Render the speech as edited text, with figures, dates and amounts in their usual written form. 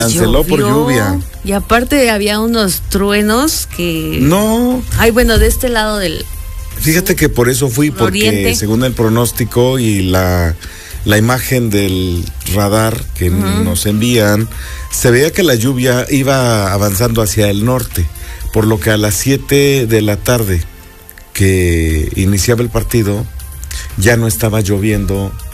Canceló por lluvia. Y aparte había unos truenos que... No. Ay, bueno, de este lado del... Fíjate que por eso fui, porque oriente, según el pronóstico y la imagen del radar que nos envían, se veía que la lluvia iba avanzando hacia el norte, por lo que a las 7 de la tarde que iniciaba el partido, ya no estaba lloviendo